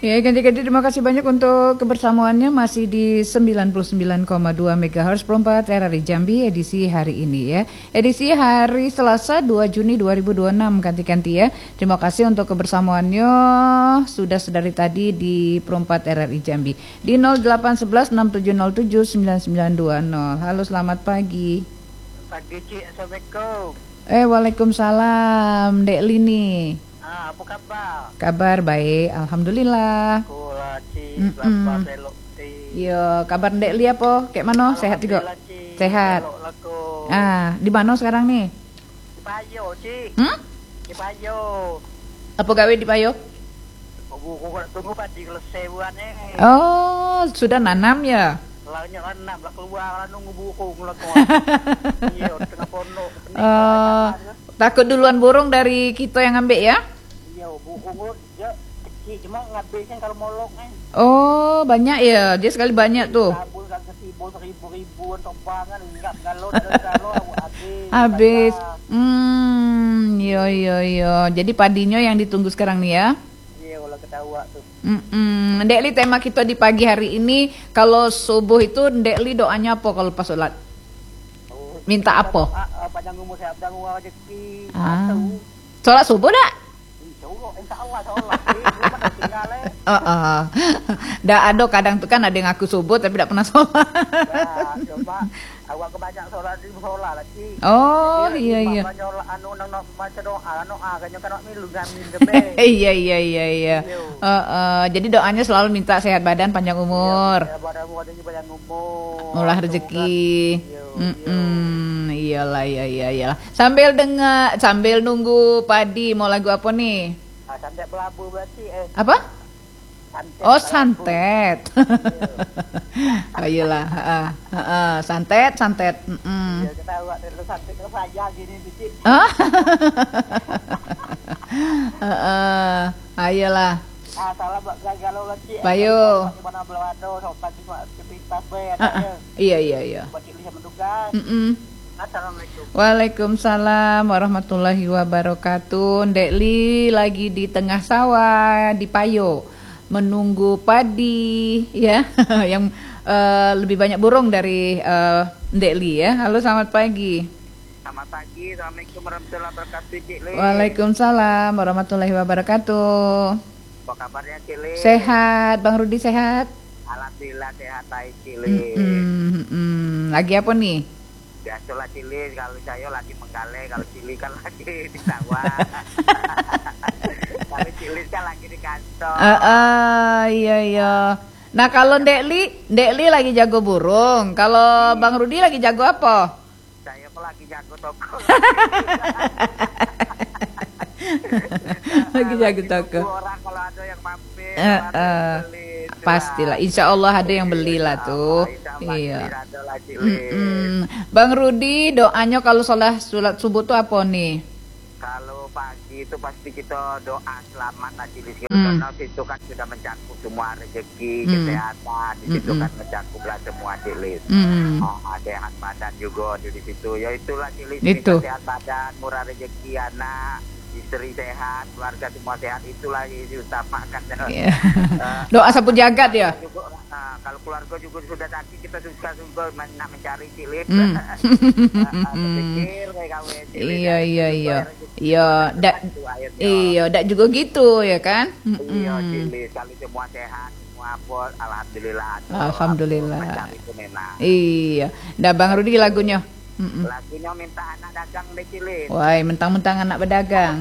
Ya, ganti-ganti terima kasih banyak untuk kebersamaannya masih di 99,2 MHz Perempat RRI Jambi edisi hari ini ya. Edisi hari Selasa 2 Juni 2026 ganti-ganti ya. Terima kasih untuk kebersamaannya sudah sedari tadi di Perempat RRI Jambi di 0811 6707 9920. Halo, selamat pagi. Pagi Cik, Assalamualaikum. Waalaikumsalam, Dek Lini. Apa kabar? Kabar baik, alhamdulillah. Kulah Cik, lapar belok Cik. Yo, kabar Dek Li apa? Kayak mana? Sehat juga? Cik. Sehat. Belok laku. Di mana sekarang nih? Di Payo Cik. Di Payo. Apa gawe di Payo? Buku tunggu padi selesai bulan ini. Oh, sudah nanam ya? Lainnya kan nak keluar nunggu buku ngelaku. Iya, tengah pondok. Takut duluan burung dari kita yang ngambil ya? Iya, buku dia kecil cuma ngabisin kalau molok nih. Oh, banyak ya. Dia sekali banyak tuh. Sabun kan ribu-ribuan topangan enggak galon habis. Yo. Jadi padinya yang ditunggu sekarang nih ya. Iya, kalau ketawa tuh. Dek Li, tema kita di pagi hari ini kalau subuh itu Dek Li doanya apa kalau pas sholat? Minta apa? Panjang umur sehat dan uang rezeki. Sholat subuh dak? Insya Allah sholat. Dah ada kadang tuh kan ada yang ngaku subuh tapi tidak pernah sholat. Coba awak kebanyakan sholat di sholat lah Ci. Oh iya. Anu nang baca doa kayaknya kan milu gamin Iya. Jadi doanya selalu minta sehat badan, panjang umur. Panjang umur. Murah rezeki. Iyalah. Sambil nunggu padi mau lagu apa nih? Santet belabu berarti Apa? Santet santet. Oh iyalah, santet. Iya, kita buat santet ke saya gini Cik. Ayolah. Salah buat gagal lah Cik. Bayu. Mana belado sopan cuma aktivitas Iya. Buat Cik lihat mendugas. Assalamualaikum. Waalaikumsalam warahmatullahi wabarakatuh. Dek Li lagi di tengah sawah di Payo menunggu padi ya yang lebih banyak burung dari Dek Li ya. Halo, selamat pagi. Selamat pagi. Assalamualaikum warahmatullahi wabarakatuh Cik Li. Waalaikumsalam warahmatullahi wabarakatuh. Apa kabarnya Cik Li? Sehat, Bang Rudi sehat? Alhamdulillah sehat baik Cik Li. Lagi apa nih? Biasalah Cili, kalau saya lagi menggale, kalau Cili kan lagi di sawah. Kalau Cili kan lagi di kantor. Iya. Nah kalau Dek Li lagi jago burung. Kalau Bang Rudi lagi jago apa? Saya kok lagi jago toko. Lagi jago toko. Orang kalau ada yang mampir, pastilah. Insya Allah ada yang belilah tuh. Iya. Bang Rudi, doanya kalau sholat subuh tuh apa nih? Kalau pagi itu pasti kita doa selamat Cili, karena itu kan sudah mencakup semua rezeki, kesehatan, di situ kan mencakup lah semua Cili. Sehat badan juga di situ. Ya itulah Cili, sehat badan, murah rezeki anak, istri sehat, keluarga semua sehat, itulah yang diutamakan. Doa sapu jagat ya. Kalau keluarga juga sudah sakit, kita juga nak mencari Cili. Iya, dak juga gitu ya kan? Iya, Cili, kalau semua sehat, semua apa, alhamdulillah. Mencari itu memang. Iya, dah Bang Rudi lagunya. Lagunya minta anak dagang deh Cili. Wah, mentang-mentang anak berdagang.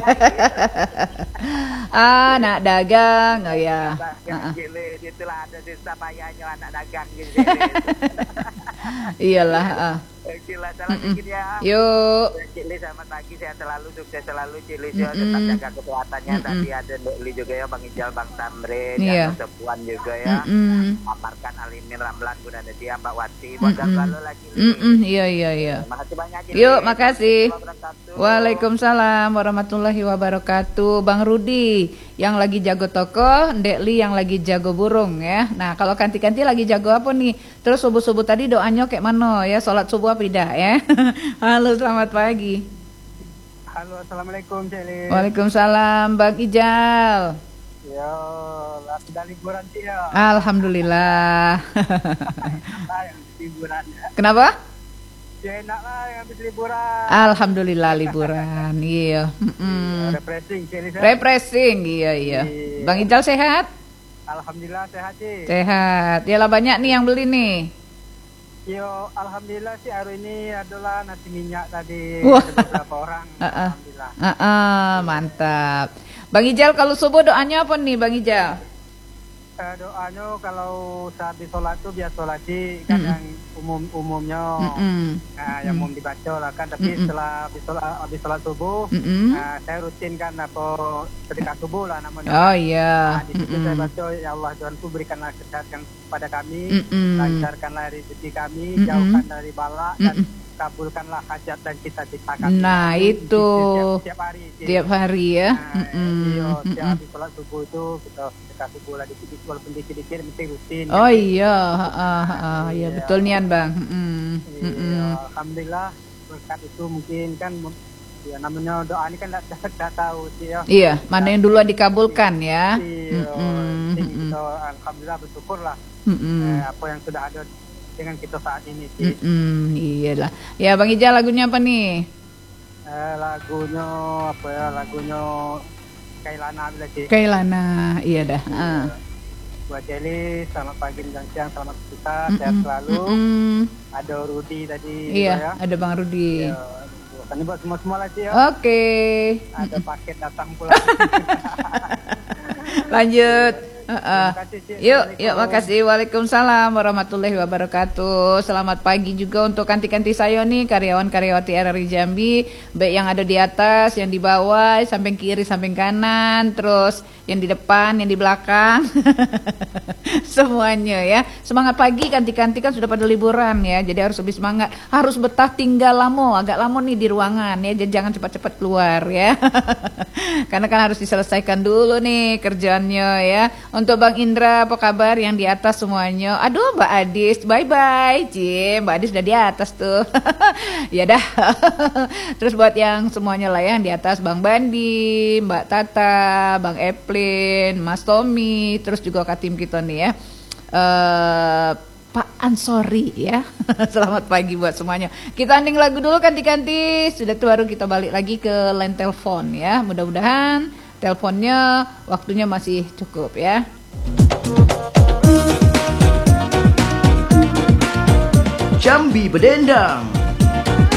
Anak dagang, oh ya. Cili, itulah ada desa payahnya anak dagang gitu. Iyalah. Gila, salah dikit ya. Yuk. Cili, selamat pagi, sehat selalu, sukses selalu Cili. Tetap jaga kesehatannya. Tadi ada Dek Li juga ya, Bang Ijal, Bang Tamrin, Bang Sepuan juga ya. Amarkan Alimin, Ramlan, Bunda Nadia, Mbak Wati, Bondang selalu lagi. Iya. Makasih banyak Cili. Yuk, makasih. Waalaikumsalam warahmatullahi wabarakatuh. Bang Rudi yang lagi jago toko, Dek Li yang lagi jago burung ya. Nah, kalau ganti-ganti lagi jago apa nih? Terus subuh-subuh tadi doanya kayak mana ya? Sholat subuh apa tidak ya? Halo, selamat pagi. Halo, assalamualaikum Cili. Waalaikumsalam, Bang Ijal. Ya, sudah liburan sih ya. Alhamdulillah. Yang liburan ya. Kenapa? Ya enak lah yang habis liburan. Alhamdulillah liburan. Iya. Refreshing sih. Refreshing, iya. Bang Ijal sehat? Alhamdulillah sehat sih. Sehat. Yalah banyak nih yang beli nih. Yo, alhamdulillah sih hari ini adalah nasi minyak tadi. Wah. Ada beberapa orang. Alhamdulillah. Mantap. Bang Ijal kalau subuh doanya apa nih Bang Ijal? Doanya kalau sehabis sholat tuh biasa sholat sih kan yang umumnya yang umum dibaca lah kan, tapi setelah habis sholat subuh saya rutin kan apa sedekah subuh lah namanya. Oh iya. Di situ saya baca, ya Allah Tuhanku berikanlah kesehatan kepada kami, lancarkanlah rezeki kami, jauhkan dari bala dan kabulkanlah hajat dan cita-cita kami. Nah itu tiap hari ya. Iya, setiap habis sholat subuh itu kita sedekah subuh lah dikit, walaupun dikit-dikit mesti rutin. Oh iya, ya betul nian Bang. Alhamdulillah berkat itu mungkin kan ya namanya doa ini kan tidak tahu sih ya. Iya, mana yang duluan dikabulkan ya. Kita alhamdulillah bersyukur lah apa yang sudah ada dengan kita saat ini sih. Iyalah. Ya Bang Ijal lagunya apa nih? Lagunya apa ya? Lagunya Kailana bila sih. Kailana, iya dah. Buat Jelly, selamat pagi dan siang, selamat kita, sehat selalu. Ada Rudi tadi. Iya, ya. ada Bang Rudi. Ini buat semua lagi ya. Oke. Ada paket datang pula. Lanjut. Yuk, makasih. Waalaikumsalam warahmatullahi wabarakatuh. Selamat pagi juga untuk kanti-kanti saya nih, karyawan-karyawati RRI Jambi, baik yang ada di atas, yang di bawah, samping kiri, samping kanan, terus yang di depan, yang di belakang. Semuanya ya. Semangat pagi, kanti-kanti kan sudah pada liburan ya. Jadi harus lebih semangat. Harus betah tinggal agak lama nih di ruangan ya. Jadi jangan cepat-cepat keluar ya. Karena kan harus diselesaikan dulu nih kerjaannya ya. Untuk Bang Indra, apa kabar yang di atas semuanya? Aduh Mbak Adis, bye-bye. Mbak Adis udah di atas tuh. Ya dah. Terus buat yang semuanya lah yang di atas, Bang Bandi, Mbak Tata, Bang Eplin, Mas Tommy, terus juga Katim kita nih ya. Pak Ansori ya. Selamat pagi buat semuanya. Kita ending lagu dulu kanti-kanti. Sudah tuh baru kita balik lagi ke line telepon ya. Mudah-mudahan teleponnya waktunya masih cukup ya. Jambi Bedendang